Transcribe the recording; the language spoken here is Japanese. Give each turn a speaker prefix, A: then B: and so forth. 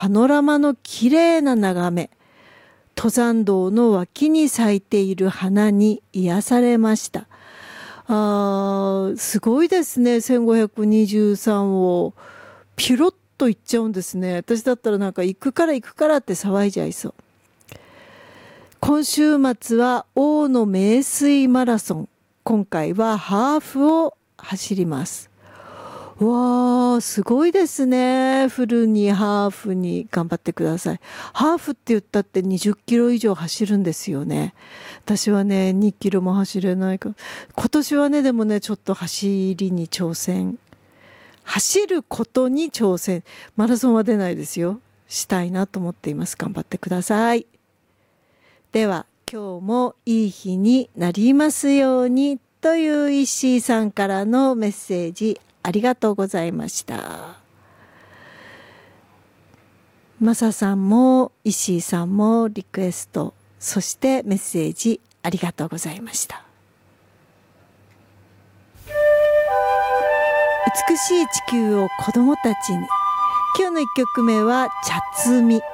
A: パノラマの綺麗な眺め、登山道の脇に咲いている花に癒されました。すごいですね。1523をピロッと行っちゃうんですね。私だったらなんか行くからって騒いじゃいそう。今週末は大野名水マラソン。今回はハーフを走ります。わー、すごいですね。フルにハーフに頑張ってください。ハーフって言ったって20キロ以上走るんですよね。私はね、2キロも走れないから。今年はね、でもね、ちょっと走りに挑戦。走ることに挑戦。マラソンは出ないですよ。したいなと思っています。頑張ってください。では、今日もいい日になりますようにという石井さんからのメッセージ、ありがとうございました。マサさんも石井さんもリクエスト、そしてメッセージありがとうございました。美しい地球を子どもたちに。今日の1曲目は茶摘み。